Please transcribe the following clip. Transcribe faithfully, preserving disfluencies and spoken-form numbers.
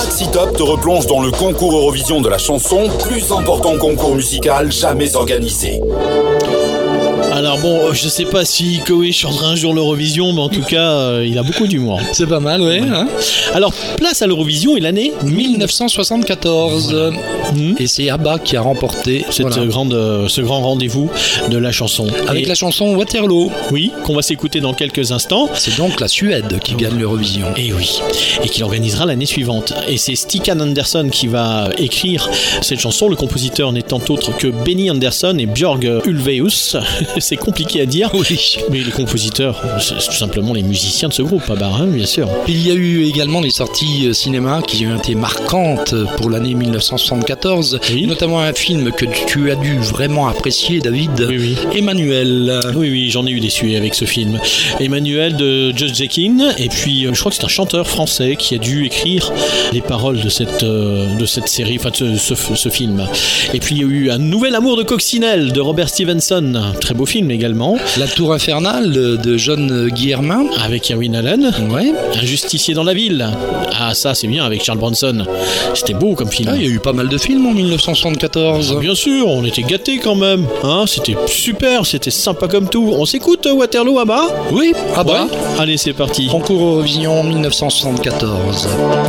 Maxi Top te replonge dans le concours Eurovision de la chanson, plus important concours musical jamais organisé. Alors bon, je sais pas si Koé chantera un jour l'Eurovision, mais en tout cas, euh, il a beaucoup d'humour. C'est pas mal, ouais. ouais. Hein. Alors, place à l'Eurovision et l'année dix-neuf cent soixante-quatorze. Voilà. Mmh. Et c'est ABBA qui a remporté cette voilà. grande, euh, ce grand rendez-vous de la chanson. Avec et... la chanson Waterloo. Oui, qu'on va s'écouter dans quelques instants. C'est donc la Suède qui gagne l'Eurovision. Et oui, et qui l'organisera l'année suivante. Et c'est Stikan Andersson qui va écrire cette chanson, le compositeur n'étant autre que Benny Andersson et Björg Ulvaeus. C'est compliqué à dire, oui. Mais les compositeurs, c'est tout simplement les musiciens de ce groupe, à Barin, bien sûr. Il y a eu également des sorties cinéma qui ont été marquantes pour l'année dix-neuf cent soixante-quatorze, oui. Notamment un film que tu as dû vraiment apprécier, David, oui, oui. Emmanuel. Oui, oui, j'en ai eu des suées avec ce film. Emmanuel de Just Jekin, et puis je crois que c'est un chanteur français qui a dû écrire les paroles de cette, de cette série, enfin de ce, ce, ce film. Et puis il y a eu Un nouvel amour de Coccinelle de Robert Stevenson, très beau film également. La Tour infernale de John Guillermin avec Irwin Allen. Ouais. Un justicier dans la ville. Ah, ça c'est bien, avec Charles Bronson. C'était beau comme film. Ah, il y a eu pas mal de films en dix-neuf cent soixante-quatorze. Ah, bien sûr, on était gâtés quand même. Hein, c'était super, c'était sympa comme tout. On s'écoute Waterloo, ABBA ? Oui, ABBA. Ouais. Allez, c'est parti. Concours Eurovision dix-neuf cent soixante-quatorze.